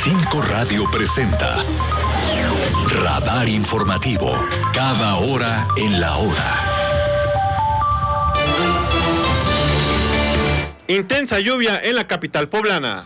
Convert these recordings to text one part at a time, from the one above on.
95 Radio presenta Radar Informativo, cada hora en la hora. Intensa lluvia en la capital poblana.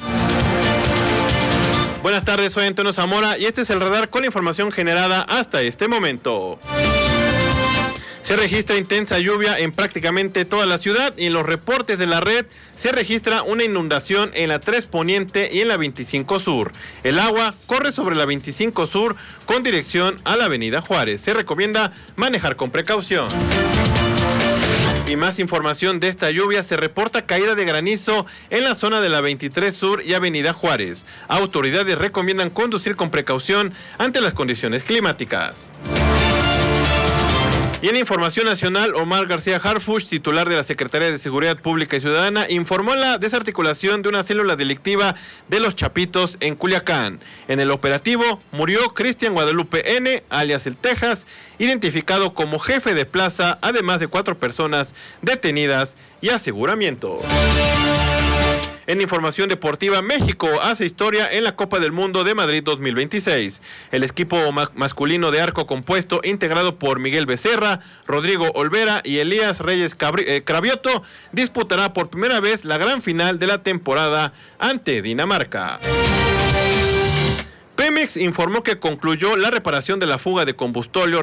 Buenas tardes, soy Antonio Zamora y este es el radar con la información generada hasta este momento. Se registra intensa lluvia en prácticamente toda la ciudad y en los reportes de la red se registra una inundación en la 3 Poniente y en la 25 Sur. El agua corre sobre la 25 Sur con dirección a la avenida Juárez. Se recomienda manejar con precaución. Y más información de esta lluvia, se reporta caída de granizo en la zona de la 23 Sur y avenida Juárez. Autoridades recomiendan conducir con precaución ante las condiciones climáticas. Y en información nacional, Omar García Harfuch, titular de la Secretaría de Seguridad Pública y Ciudadana, informó la desarticulación de una célula delictiva de Los Chapitos en Culiacán. En el operativo murió Cristian Guadalupe N., alias El Texas, identificado como jefe de plaza, además de 4 personas detenidas y aseguramiento. En información deportiva, México hace historia en la Copa del Mundo de Madrid 2026. El equipo masculino de arco compuesto, integrado por Miguel Becerra, Rodrigo Olvera y Elías Reyes Cravioto, disputará por primera vez la gran final de la temporada ante Dinamarca. Pemex informó que concluyó la reparación de la fuga de combustible